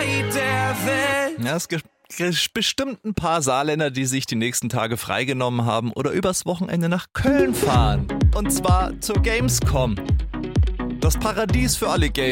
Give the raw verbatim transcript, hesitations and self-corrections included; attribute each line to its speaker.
Speaker 1: der Welt.
Speaker 2: Ja, es gibt bestimmt ein paar Saarländer, die sich die nächsten Tage freigenommen haben oder übers Wochenende nach Köln fahren. Und zwar zur Gamescom. Das Paradies für alle Gamer.